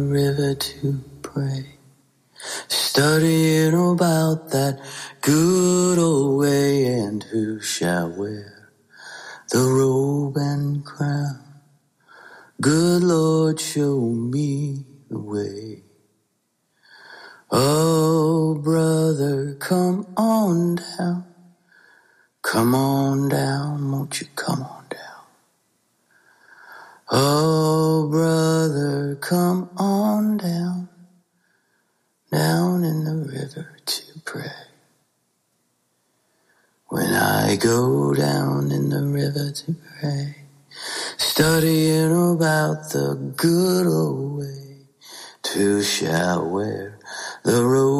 river to pray, studying about that good old way, and who shall wear the robe and crown. Good Lord, show me the way. Oh, brother, come on down. Come on down, won't you come on down? Oh, brother, come on down, down in the river to pray. When I go down in the river to pray, studying about the good old way, who shall wear the robe